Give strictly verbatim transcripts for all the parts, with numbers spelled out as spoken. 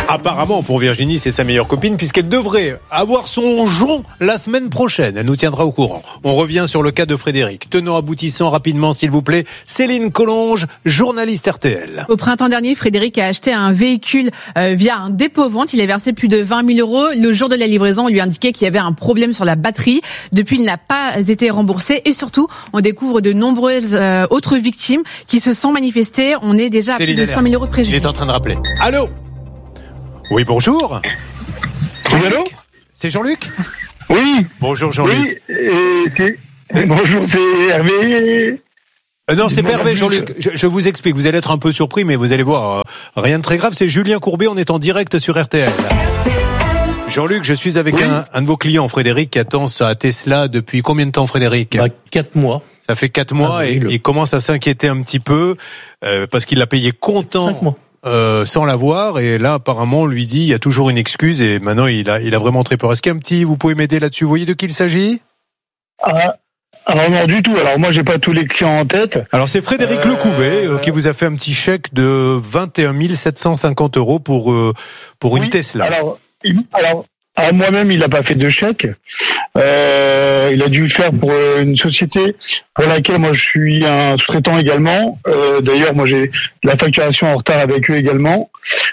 Apparemment, pour Virginie, c'est sa meilleure copine puisqu'elle devrait avoir son jonc la semaine prochaine. Elle nous tiendra au courant. On revient sur le cas de Frédéric. Tenant aboutissant rapidement, s'il vous plaît, Céline Collonges, journaliste R T L. Au printemps dernier, Frédéric a acheté un véhicule euh, via un dépôt-vente. Il a versé plus de vingt mille euros. Le jour de la livraison, on lui indiquait qu'il y avait un problème sur la batterie. Depuis, il n'a pas été remboursé. Et surtout, on découvre de nombreuses euh, autres victimes qui se sont manifestées. On est déjà à Céline plus de cent mille euros de préjudice. Il est en train de rappeler. Allô ? Oui, bonjour. Oui, allô ? C'est Jean-Luc ? Oui. Bonjour Jean-Luc. Oui, euh, c'est... Bonjour, c'est Hervé. Euh, non, c'est pas Hervé, Jean-Luc. Je, je vous explique. Vous allez être un peu surpris, mais vous allez voir, euh, rien de très grave. C'est Julien Courbet. On est en direct sur R T L. Jean-Luc, je suis avec oui. un, un de vos clients, Frédéric, qui attend sa Tesla depuis combien de temps, Frédéric ? Bah, quatre mois. Ça fait quatre mois ah, et il commence à s'inquiéter un petit peu euh, parce qu'il l'a payé comptant. Cinq mois. Euh, sans l'avoir, et là apparemment on lui dit il y a toujours une excuse et maintenant il a il a vraiment très peur. Est-ce qu'il y a un petit, vous pouvez m'aider là-dessus, vous voyez de qui il s'agit ? Ah, alors non du tout, alors moi j'ai pas tous les clients en tête. Alors c'est Frédéric euh, Lecouvet euh, qui vous a fait un petit chèque de vingt et un mille sept cent cinquante euros pour euh, pour oui, une Tesla. Alors, il, alors, alors moi-même il a pas fait de chèque, euh, il a dû le faire pour une société pour laquelle moi je suis un sous-traitant également. Euh, d'ailleurs, moi j'ai la facturation en retard avec eux également.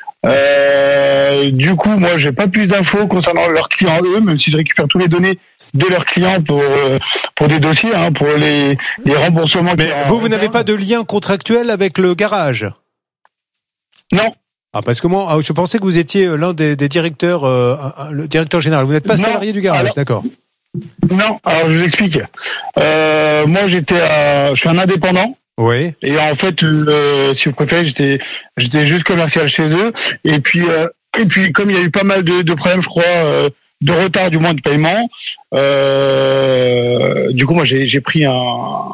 Euh, du coup, moi j'ai pas plus d'infos concernant leurs clients eux, même si je récupère toutes les données de leurs clients pour euh, pour des dossiers, hein, pour les les remboursements. Mais vous, vous n'avez pas de lien contractuel avec le garage ? Non. Ah, parce que moi, je pensais que vous étiez l'un des, des directeurs, euh, le directeur général. Vous n'êtes pas non, salarié du garage, alors, d'accord ? Non, alors je vous explique. Euh, moi, j'étais, à, je suis un indépendant. Oui. Et en fait, euh, si vous préférez, j'étais, j'étais juste commercial chez eux. Et puis, euh, et puis, comme il y a eu pas mal de, de problèmes, je crois, euh, de retard du moins de paiement. Euh, du coup, moi, j'ai, j'ai pris un,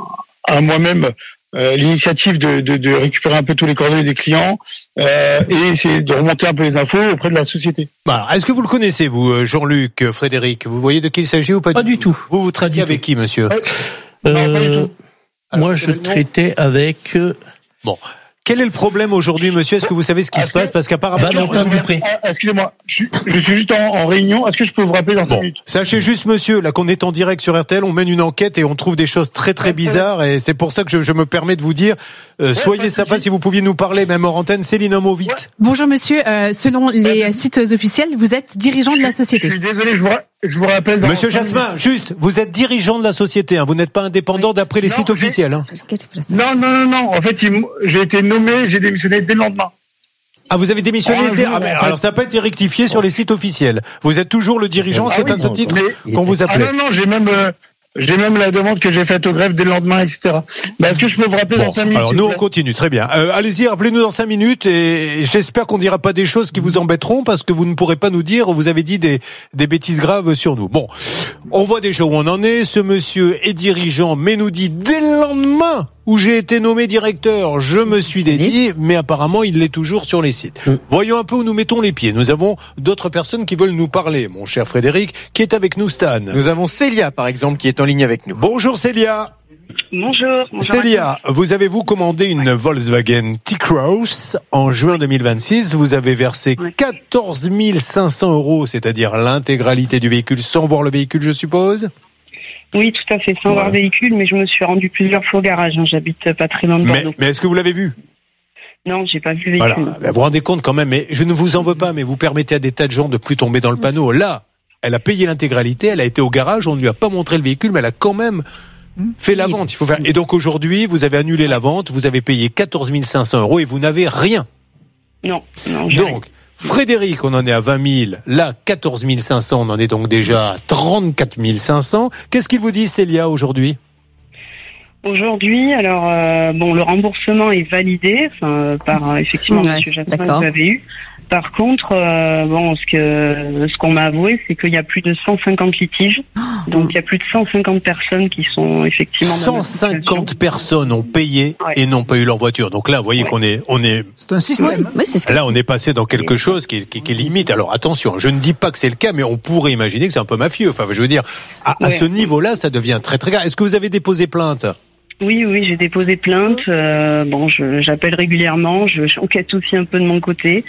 un moi-même euh, l'initiative de, de, de récupérer un peu tous les coordonnées des clients. Euh, et essayer de remonter un peu les infos auprès de la société. Bah, est-ce que vous le connaissez, vous, Jean-Luc, Frédéric ? Vous voyez de qui il s'agit ou pas, pas du tout. tout Vous, vous traitiez avec qui, monsieur ? euh, euh, Non, pas du tout. Moi, je traitais avec... Bon. Quel est le problème aujourd'hui, monsieur ? Est-ce que vous savez ce qui est-ce se passe ? Parce qu'apparemment... Valentin Dupré. Excusez-moi, je, je suis juste en, en réunion. Est-ce que je peux vous rappeler dans cinq bon, minutes ? Sachez juste, monsieur, là qu'on est en direct sur R T L, on mène une enquête et on trouve des choses très très bizarres. Et c'est pour ça que je, je me permets de vous dire, euh, ouais, soyez sympa si vous pouviez nous parler, même hors antenne. Céline, un mot vite. Ouais. Bonjour, monsieur. Euh, selon les ouais. sites officiels, vous êtes dirigeant de la société. Je suis désolé, je vous, je vous rappelle... Dans monsieur Jasmin, juste, vous êtes dirigeant de la société. Hein, vous n'êtes pas indépendant oui. d'après les non, sites officiels. Hein. Non, non, non, non. En fait, j'ai été nommé, j'ai démissionné dès le lendemain. Ah, vous avez démissionné ah, dès... ah, mais alors ça n'a pas été rectifié sur les sites officiels. Vous êtes toujours le dirigeant, ah, c'est oui, à ce non, titre mais... qu'on vous appelait. Ah non, non, j'ai même... Euh... J'ai même la demande que j'ai faite au greffe dès le lendemain, et cetera. Ben, est-ce que je peux vous rappeler bon, dans cinq minutes ? Alors nous, on continue, très bien. Euh, allez-y, rappelez-nous dans cinq minutes et j'espère qu'on ne dira pas des choses qui vous embêteront parce que vous ne pourrez pas nous dire, vous avez dit des, des bêtises graves sur nous. Bon, on voit déjà où on en est. Ce monsieur est dirigeant, mais nous dit dès le lendemain où j'ai été nommé directeur, je me suis dédié, mais apparemment il l'est toujours sur les sites. Mmh. Voyons un peu où nous mettons les pieds. Nous avons d'autres personnes qui veulent nous parler. Mon cher Frédéric, qui est avec nous, Stan. Nous avons Célia, par exemple, qui est en ligne avec nous. Bonjour Célia. Bonjour. bonjour Célia, vous avez vous commandé une Volkswagen T-Cross en juin deux mille vingt-six. Vous avez versé oui. quatorze mille cinq cents euros, c'est-à-dire l'intégralité du véhicule, sans voir le véhicule, je suppose ? Oui, tout à fait, sans voir ouais. véhicule, mais je me suis rendu plusieurs fois au garage. Hein. J'habite pas très loin de Bordeaux. Mais, mais est-ce que vous l'avez vu ? Non, j'ai pas vu le véhicule. Voilà. Vous vous rendez compte quand même, mais je ne vous en veux pas, mais vous permettez à des tas de gens de plus tomber dans le panneau. Là, elle a payé l'intégralité, elle a été au garage, on ne lui a pas montré le véhicule, mais elle a quand même fait la vente. Il faut faire. Et donc aujourd'hui, vous avez annulé la vente, vous avez payé quatorze mille cinq cents euros et vous n'avez rien. Non, non. Donc, Frédéric, on en est à vingt mille. Là, quatorze mille cinq cents, on en est donc déjà à trente-quatre mille cinq cents. Qu'est-ce qu'il vous dit, Célia, aujourd'hui ? Aujourd'hui, alors, euh, bon, le remboursement est validé, enfin, par, euh, effectivement, ouais, M. Jasmin, que vous avez eu. Par contre, euh, bon, ce que, ce qu'on m'a avoué, c'est qu'il y a plus de cent cinquante litiges. Donc, il y a plus de cent cinquante personnes qui sont effectivement dans cent cinquante personnes ont payé ouais. et n'ont pas eu leur voiture. Donc là, vous voyez ouais. qu'on est, on est. C'est un système. Ouais. Ouais, c'est ce là, on est passé dans quelque chose qui est, qui, qui est limite. Alors attention, je ne dis pas que c'est le cas, mais on pourrait imaginer que c'est un peu mafieux. Enfin, je veux dire, à, à ouais. ce niveau-là, ça devient très très grave. Est-ce que vous avez déposé plainte ? Oui, oui, j'ai déposé plainte. Euh, bon, je, j'appelle régulièrement. Je, j'enquête aussi un peu de mon côté.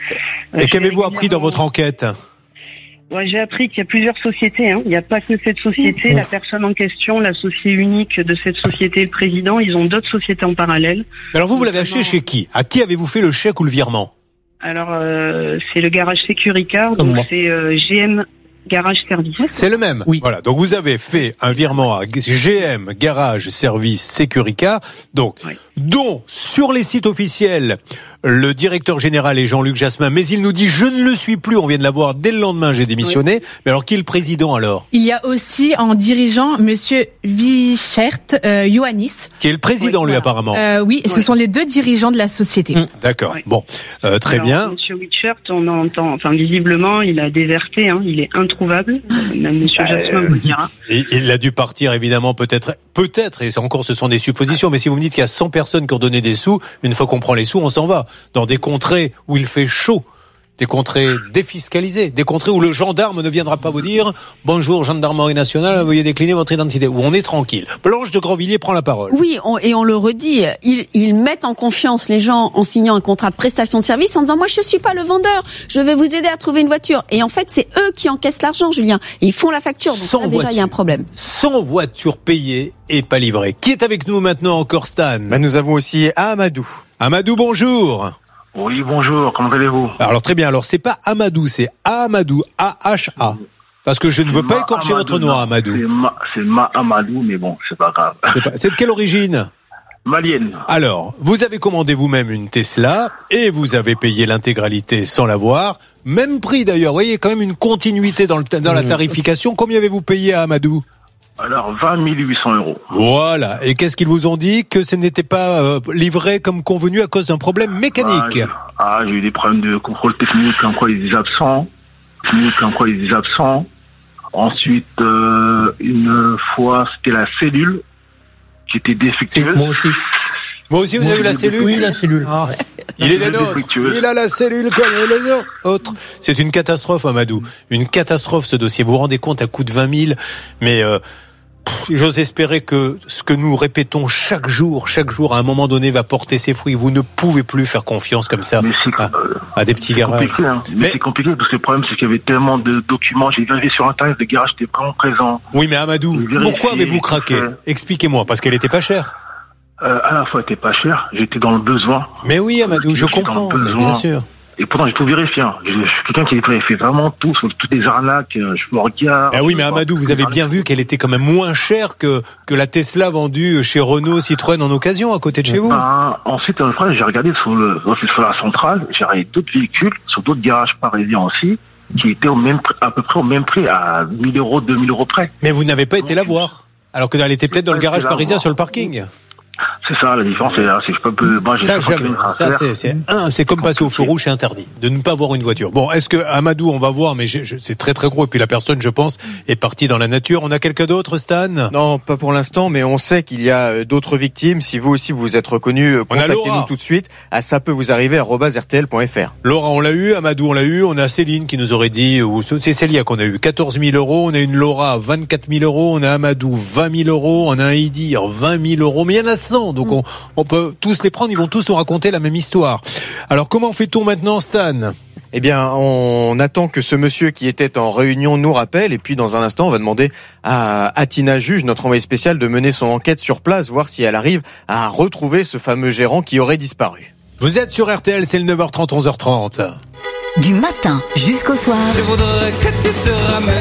Et qu'avez-vous appris dans votre enquête ? Ouais, j'ai appris qu'il y a plusieurs sociétés. Hein. Il n'y a pas que cette société. La personne en question, l'associé unique de cette société, le président, ils ont d'autres sociétés en parallèle. Alors vous, vous l'avez acheté chez qui ? À qui avez-vous fait le chèque ou le virement ? Alors, euh, c'est le garage Securicar, Comme donc moi. c'est euh, G M Garage Service. C'est le même. Oui. Voilà. Donc vous avez fait un virement à G M Garage Service Securicar, donc Oui. dont sur les sites officiels le directeur général est Jean-Luc Jasmin, mais il nous dit je ne le suis plus. On vient de l'avoir dès le lendemain. J'ai démissionné. Oui. Mais alors qui est le président alors ? Il y a aussi en dirigeant Monsieur Vichert euh, Ioannis. Qui est le président Oui, lui voilà. apparemment. Euh, oui, ce Oui. sont les deux dirigeants de la société. Mm. D'accord. Oui. Bon, euh, très Alors, bien. Monsieur Wichert, on entend, enfin visiblement, il a déserté. Hein, il est introuvable. Même Monsieur Jasmin vous le dira. Et il a dû partir évidemment peut-être, peut-être. Et encore, ce sont des suppositions. Mais si vous me dites qu'il y a cent personnes qui ont donné des sous, une fois qu'on prend les sous, on s'en va. Dans des contrées où il fait chaud, des contrées défiscalisées, des contrées où le gendarme ne viendra pas vous dire « Bonjour, gendarmerie nationale, veuillez décliner votre identité », où on est tranquille. Blanche de Grandvilliers prend la parole. Oui, on, et on le redit, ils, ils mettent en confiance les gens en signant un contrat de prestation de service en disant « Moi, je suis pas le vendeur, je vais vous aider à trouver une voiture ». Et en fait, c'est eux qui encaissent l'argent, Julien. Et ils font la facture, donc Sans là, déjà, il y a un problème. Sans voiture payée et pas livrée. Qui est avec nous maintenant encore, Stan ? Bah, nous avons aussi Amadou. Amadou, bonjour. Oui, bonjour, comment allez-vous ? Alors très bien, alors c'est pas Amadou, c'est Amadou, A H A. Parce que je ne veux pas écorcher votre nom, Amadou. C'est Ma, c'est Ma Amadou, mais bon, c'est pas grave. C'est, pas... c'est de quelle origine ? Malienne. Alors, vous avez commandé vous-même une Tesla et vous avez payé l'intégralité sans l'avoir. Même prix d'ailleurs, vous voyez quand même une continuité dans, le, dans la tarification. Combien avez-vous payé à Amadou ? Alors, vingt mille huit cents euros. Voilà. Et qu'est-ce qu'ils vous ont dit ? Que ce n'était pas euh, livré comme convenu à cause d'un problème mécanique. Ah, j'ai, ah, j'ai eu des problèmes de contrôle technique, comme quoi il est absent. Technique, comme quoi il est absent. Ensuite, euh, une fois, c'était la cellule qui était défectueuse. Moi aussi. Moi aussi, vous Moi, avez eu la j'ai- cellule ? Oui, la cellule. Ah, il est des nôtres. Défectueuse. Il a la cellule comme les autres. C'est une catastrophe, Amadou. Une catastrophe, ce dossier. Vous vous rendez compte, à coût de vingt mille. Mais euh, pff, j'ose espérer que ce que nous répétons chaque jour, chaque jour, à un moment donné, va porter ses fruits. Vous ne pouvez plus faire confiance comme ça Mais c'est, à, euh, à des petits c'est garages. compliqué, hein. Mais, Mais- c'est compliqué parce que le problème, c'est qu'il y avait tellement de documents. J'ai vérifié sur Internet, le garage était vraiment présent. Oui, mais Amadou, J'ai vérifié, pourquoi avez-vous craqué ? tout fait. Expliquez-moi, parce qu'elle était pas chère. Euh, à la fois, elle était pas chère. J'étais dans le besoin. Mais oui, Amadou, je suis dans le comprends, mais besoin. bien sûr. Et pourtant, j'ai tout vérifié. Hein. Je, je suis quelqu'un qui fait, fait vraiment tout, sur toutes les arnaques. euh, Je me regarde. Ah oui, mais je vois Amadou, toutes vous les avez bien arnaques. vu qu'elle était quand même moins chère que que la Tesla vendue chez Renault, Citroën en occasion à côté de chez vous. Ben, ensuite, euh, après, j'ai regardé sur, le, sur la centrale. J'ai regardé d'autres véhicules, sur d'autres garages parisiens aussi, qui étaient au même, prix- à peu près au même prix, à mille euros, deux mille euros près. Mais vous n'avez pas été la voir. Alors qu'elle était peut-être dans le pas garage été la parisien voir. sur le parking. C'est ça, la différence, c'est là. C'est que je peux, moi, j'ai Ça, cinquante jamais. kilomètres à Ça, faire. c'est, c'est un, c'est comme passer au feu rouge, c'est interdit. De ne pas voir une voiture. Bon, est-ce que, Amadou, on va voir, mais je, je, c'est très très gros. Et puis la personne, je pense, est partie dans la nature. On a quelqu'un d'autre, Stan? Non, pas pour l'instant, mais on sait qu'il y a euh, d'autres victimes. Si vous aussi vous vous êtes reconnu, euh, On a contactez-nous Laura. tout de suite à ça peut vous arriver arobase r t l point f r. Laura, on l'a eu. Amadou, on l'a eu. On a Céline qui nous aurait dit, ou c'est Célia qu'on a eu, quatorze mille euros. On a une Laura, vingt-quatre mille euros. On a Amadou, vingt mille euros. On a un Idir, vingt mille euros. Mais il y en a cent. Donc on, on peut tous les prendre. Ils vont tous nous raconter la même histoire. Alors comment fait-on maintenant, Stan? Eh bien, on attend que ce monsieur qui était en réunion nous rappelle, et puis dans un instant, on va demander à Atina Juge, notre envoyé spécial, de mener son enquête sur place, voir si elle arrive à retrouver ce fameux gérant qui aurait disparu. Vous êtes sur R T L, c'est le neuf heures trente, onze heures trente. Du matin jusqu'au soir. Je voudrais que tu te ramènes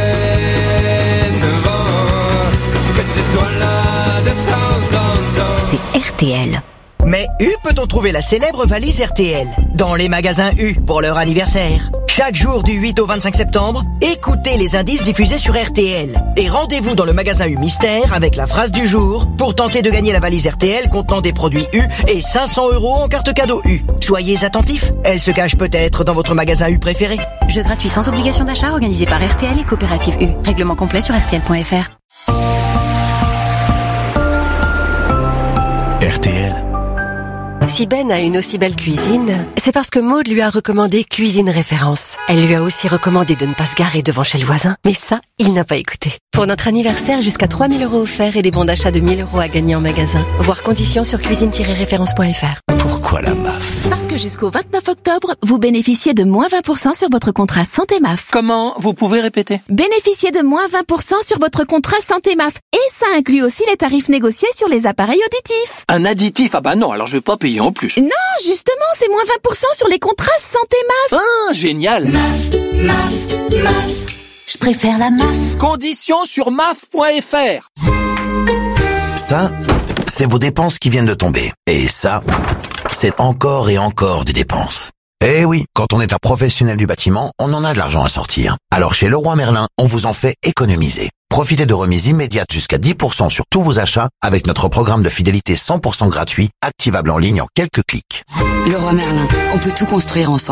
devant, que tu sois là de temps en temps. C'est R T L. Mais où peut-on trouver la célèbre valise R T L? Dans les magasins U pour leur anniversaire. Chaque jour du huit au vingt-cinq septembre, écoutez les indices diffusés sur R T L. Et rendez-vous dans le magasin U Mystère avec la phrase du jour pour tenter de gagner la valise R T L contenant des produits U et cinq cents euros en carte cadeau U. Soyez attentifs, elle se cache peut-être dans votre magasin U préféré. Jeu gratuit sans obligation d'achat organisé par R T L et Coopérative U. Règlement complet sur r t l point f r. R T L. Si Ben a une aussi belle cuisine, c'est parce que Maude lui a recommandé Cuisine Référence. Elle lui a aussi recommandé de ne pas se garer devant chez le voisin. Mais ça, il n'a pas écouté. Pour notre anniversaire, jusqu'à trois mille euros offerts et des bons d'achat de mille euros à gagner en magasin. Voir conditions sur cuisine tiret référence point f r. Pourquoi la M A F? Parce que jusqu'au vingt-neuf octobre, vous bénéficiez de moins vingt pour cent sur votre contrat Santé M A F. Comment? Vous pouvez répéter? Bénéficiez de moins vingt pour cent sur votre contrat Santé M A F. Et ça inclut aussi les tarifs négociés sur les appareils auditifs. Un additif? Ah bah non, alors je vais pas payer en plus. Non, justement, c'est moins vingt pour cent sur les contrats Santé M A F. Ah, génial. M A F, M A F, M A F. Je préfère la M A F. Conditions sur M A F point f r. Ça, c'est vos dépenses qui viennent de tomber. Et ça, c'est encore et encore des dépenses. Eh oui, quand on est un professionnel du bâtiment, on en a de l'argent à sortir. Alors chez Leroy Merlin, on vous en fait économiser. Profitez de remises immédiates jusqu'à dix pour cent sur tous vos achats avec notre programme de fidélité cent pour cent gratuit, activable en ligne en quelques clics. Leroy Merlin, on peut tout construire ensemble.